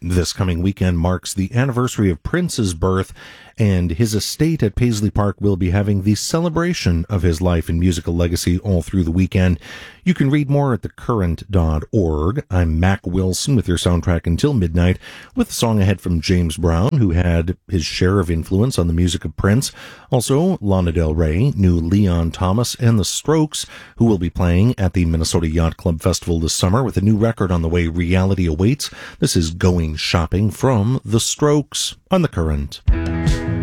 This coming weekend marks the anniversary of Prince's birth, and his estate at Paisley Park will be having the celebration of his life and musical legacy all through the weekend. You can read more at thecurrent.org. I'm Mac Wilson with your soundtrack until midnight, with a song ahead from James Brown, who had his share of influence on the music of Prince. Also, Lana Del Rey, new Leon Thomas, and The Strokes, who will be playing at the Minnesota Yacht Club Festival this summer with a new record on the way, Reality Awaits. This is Going Shopping from The Strokes on The Current.